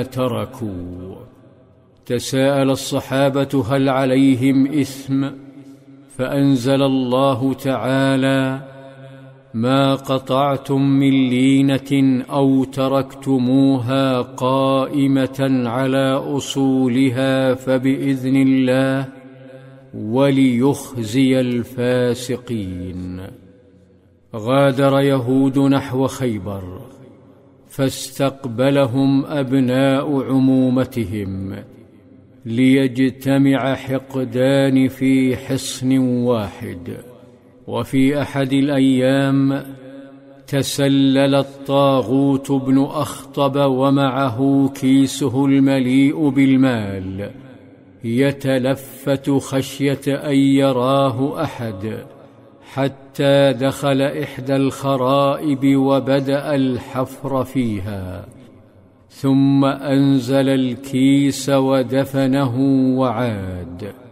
تركوا. تساءل الصحابة هل عليهم إثم؟ فأنزل الله تعالى: ما قطعتم من لينة أو تركتموها قائمة على أصولها فبإذن الله وليخزي الفاسقين. غادر يهود نحو خيبر، فاستقبلهم أبناء عمومتهم ليجتمع حقدان في حصن واحد. وفي أحد الأيام تسلل الطاغوت بن أخطب ومعه كيسه المليء بالمال يتلفت خشية أن يراه أحد، حتى دخل إحدى الخرائب وبدأ الحفر فيها، ثم أنزل الكيس ودفنه وعاد.